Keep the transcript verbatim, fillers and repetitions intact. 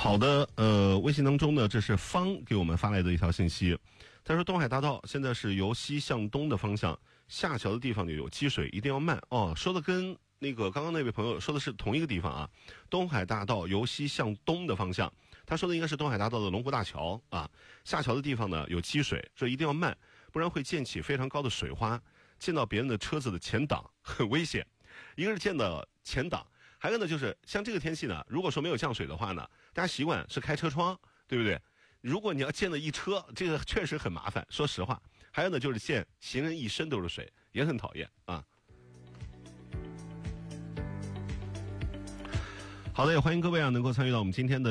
好的，呃，微信当中呢，这是方给我们发来的一条信息，他说东海大道现在是由西向东的方向，下桥的地方呢有积水，一定要慢哦。说的跟那个刚刚那位朋友说的是同一个地方啊，东海大道由西向东的方向，他说的应该是东海大道的龙湖大桥啊，下桥的地方呢有积水，说一定要慢，不然会溅起非常高的水花，溅到别人的车子的前挡，很危险。一个是溅到前挡，还有呢就是像这个天气呢，如果说没有降水的话呢，大家习惯是开车窗，对不对？如果你要溅了一车，这个确实很麻烦，说实话。还有呢就是溅行人一身都是水，也很讨厌啊。好的，也欢迎各位啊能够参与到我们今天的